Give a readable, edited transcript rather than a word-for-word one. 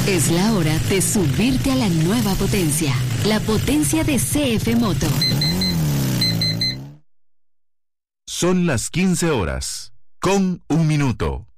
Es la hora de subirte a la nueva potencia, la potencia de CF Moto. Son las 15 horas, con 1 minuto.